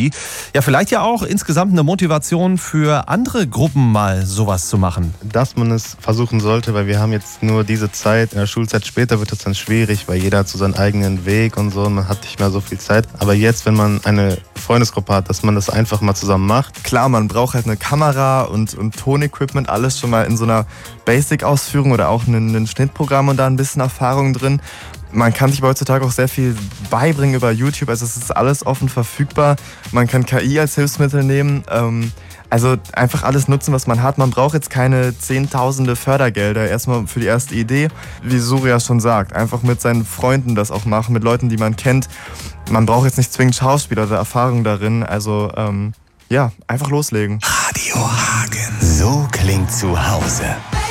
Comedy. Ja, vielleicht ja auch insgesamt eine Motivation für andere Gruppen mal sowas zu machen. Dass man es versuchen sollte, weil wir haben jetzt nur diese Zeit. In der Schulzeit später wird es dann schwierig, weil jeder hat so seinen eigenen Weg und so und man hat nicht mehr so viel Zeit. Aber jetzt, wenn man eine Freundesgruppe hat, dass man das einfach mal zusammen macht. Klar, man braucht halt eine Kamera und Tonequipment, alles schon mal in so einer Basic-Ausführung oder auch ein Schnittprogramm und da ein bisschen Erfahrung drin. Man kann sich heutzutage auch sehr viel beibringen über YouTube, also es ist alles offen verfügbar. Man kann KI als Hilfsmittel nehmen, also einfach alles nutzen, was man hat. Man braucht jetzt keine Zehntausende Fördergelder erstmal für die erste Idee. Wie Surya schon sagt, einfach mit seinen Freunden das auch machen, mit Leuten, die man kennt. Man braucht jetzt nicht zwingend Schauspieler oder Erfahrung darin, also ja, einfach loslegen. Radio Hagen. So klingt zu Hause.